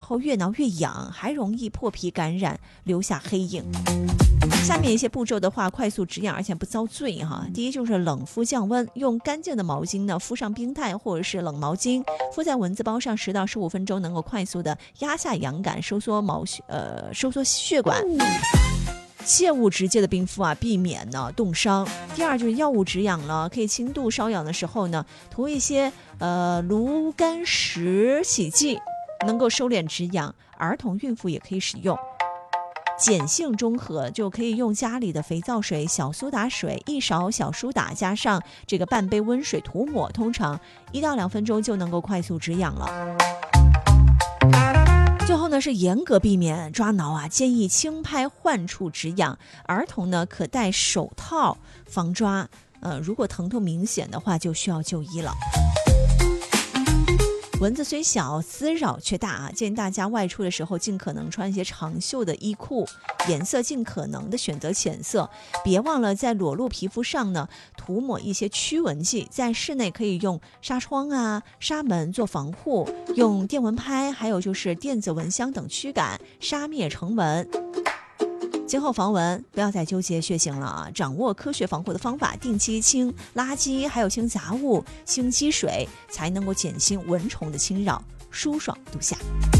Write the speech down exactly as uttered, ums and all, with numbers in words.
后越挠越痒，还容易破皮感染，留下黑影。下面一些步骤的话，快速止痒而且不遭罪哈。第一就是冷敷降温，用干净的毛巾呢敷上冰袋或者是冷毛巾，敷在蚊子包上十到十五分钟，能够快速的压下痒感，收缩毛呃收缩血管。切勿直接的冰敷啊，避免呢冻伤。第二就是药物止痒了，可以轻度瘙痒的时候呢，涂一些呃炉甘石洗剂，能够收敛止痒。儿童、孕妇也可以使用。碱性中和就可以用家里的肥皂水、小苏打水一勺小苏打加上这个半杯温水涂抹，通常一到两分钟就能够快速止痒了。最后呢是严格避免抓挠啊，建议轻拍患处止痒。儿童呢可戴手套防抓，呃，如果疼痛明显的话就需要就医了。蚊子虽小，滋扰却大啊！建议大家外出的时候尽可能穿一些长袖的衣裤，颜色尽可能的选择浅色，别忘了在裸露皮肤上呢涂抹一些驱蚊剂。在室内可以用纱窗啊、纱门做防护，用电蚊拍还有就是电子蚊香等驱赶，杀灭成蚊。今后防蚊不要再纠结血型了啊！掌握科学防护的方法，定期清垃圾，还有清杂物、清积水，才能够减轻蚊虫的侵扰，舒爽度夏。